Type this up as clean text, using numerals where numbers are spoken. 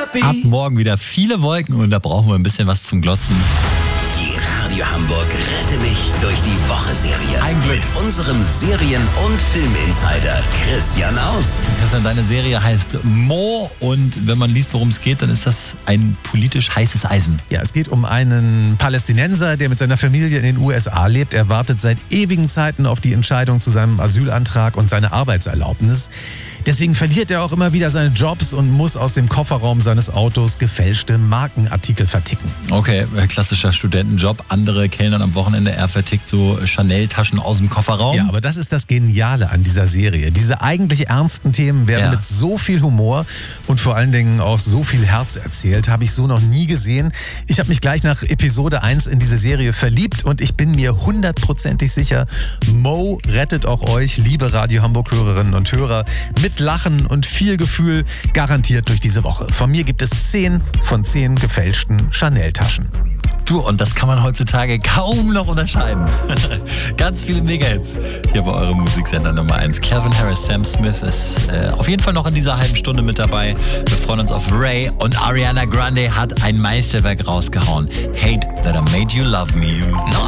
Ab morgen wieder viele Wolken und da brauchen wir ein bisschen was zum Glotzen. Die Radio Hamburg Rette mich durch die Woche-Serie. Ein Glück. Mit unserem Serien- und Filminsider Christian Aust. Christian, deine Serie heißt Mo und wenn man liest, worum es geht, dann ist das ein politisch heißes Eisen. Ja, es geht um einen Palästinenser, der mit seiner Familie in den USA lebt. Er wartet seit ewigen Zeiten auf die Entscheidung zu seinem Asylantrag und seine Arbeitserlaubnis. Deswegen verliert er auch immer wieder seine Jobs und muss aus dem Kofferraum seines Autos gefälschte Markenartikel verticken. Okay, klassischer Studentenjob. Andere kellnern am Wochenende, er vertickt so Chanel-Taschen aus dem Kofferraum. Ja, aber das ist das Geniale an dieser Serie. Diese eigentlich ernsten Themen werden mit so viel Humor und vor allen Dingen auch so viel Herz erzählt. Habe ich so noch nie gesehen. Ich habe mich gleich nach Episode 1 in diese Serie verliebt und ich bin mir 100%ig sicher, Mo rettet auch euch, liebe Radio Hamburg-Hörerinnen und Hörer, mit Lachen und viel Gefühl garantiert durch diese Woche. Von mir gibt es 10 von 10 gefälschten Chanel-Taschen. Du, und das kann man heutzutage kaum noch unterscheiden. Ganz viele Mega-Hits hier bei eurem Musiksender Nummer 1. Calvin Harris, Sam Smith ist auf jeden Fall noch in dieser halben Stunde mit dabei. Wir freuen uns auf Ray und Ariana Grande hat ein Meisterwerk rausgehauen. Hate That I Made You Love Me.